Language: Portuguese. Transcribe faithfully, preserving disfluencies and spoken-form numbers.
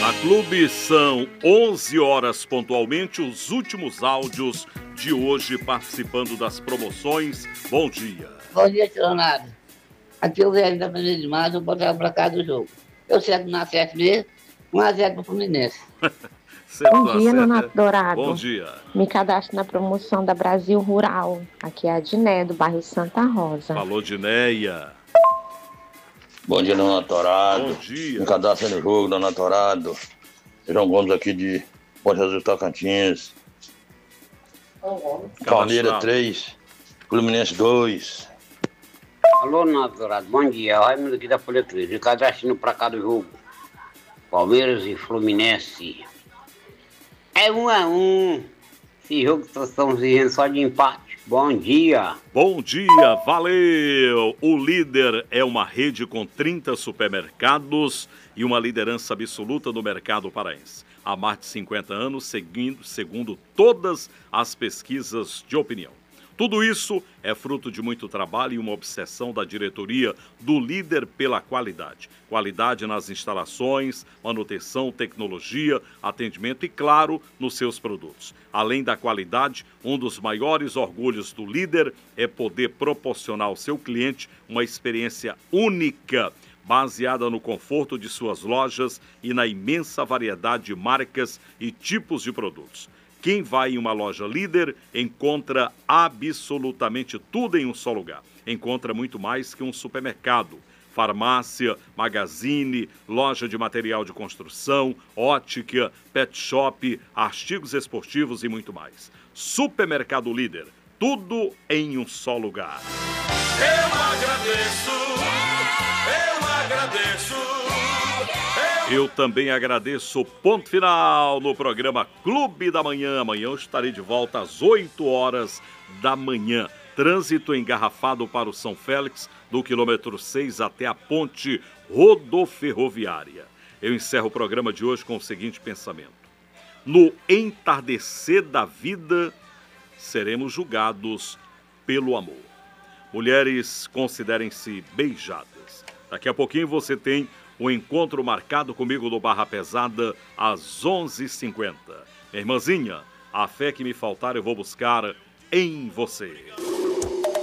Na Clube são onze horas pontualmente, os últimos áudios de hoje participando das promoções. Bom dia. Bom dia, Leonardo. Aqui é o velho da Família de Mato, eu botava pra cá do jogo. Eu certo na sete mesmo, um a zero pro Fluminense. Bom dia, Nonato Dourado. Bom dia. Me cadastro na promoção da Brasil Rural. Aqui é a Diné, do bairro Santa Rosa. Falou, Dinéia. Bom dia, Nonato Dourado. Bom dia. Me cadastro no jogo, Nonato Dourado. João Gomes aqui de Bom Jesus Tocantins. Palmeiras três, Fluminense dois. Alô, Nonato Dourado. Bom dia. É o Raimundo aqui da Folha três. Me cadastro pra cá do jogo. Palmeiras e Fluminense. É um a um. Esse jogo que estamos vivendo só de empate. Bom dia. Bom dia, valeu! O líder é uma rede com trinta supermercados e uma liderança absoluta no mercado paraense. Há mais de cinquenta anos, seguindo, segundo todas as pesquisas de opinião. Tudo isso é fruto de muito trabalho e uma obsessão da diretoria do líder pela qualidade. Qualidade nas instalações, manutenção, tecnologia, atendimento e, claro, nos seus produtos. Além da qualidade, um dos maiores orgulhos do líder é poder proporcionar ao seu cliente uma experiência única, baseada no conforto de suas lojas e na imensa variedade de marcas e tipos de produtos. Quem vai em uma loja líder encontra absolutamente tudo em um só lugar. Encontra muito mais que um supermercado. Farmácia, magazine, loja de material de construção, ótica, pet shop, artigos esportivos e muito mais. Supermercado Líder, tudo em um só lugar. Eu agradeço, eu agradeço. Eu também agradeço. Ponto final no programa Clube da Manhã. Amanhã eu estarei de volta às oito horas da manhã. Trânsito engarrafado para o São Félix, do quilômetro seis até a ponte rodoferroviária. Eu encerro o programa de hoje com o seguinte pensamento. No entardecer da vida, seremos julgados pelo amor. Mulheres, considerem-se beijadas. Daqui a pouquinho você tem o encontro marcado comigo no Barra Pesada às onze e cinquenta. Minha irmãzinha, a fé que me faltar eu vou buscar em você.